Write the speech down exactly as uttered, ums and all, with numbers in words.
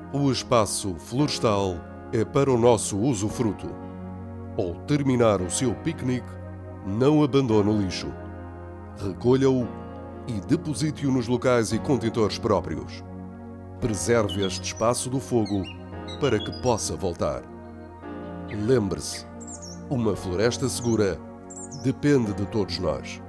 O espaço florestal é para o nosso usufruto. Ao terminar o seu piquenique, não abandone o lixo. Recolha-o e deposite-o nos locais e contentores próprios. Preserve este espaço do fogo para que possa voltar. Lembre-se, uma floresta segura depende de todos nós.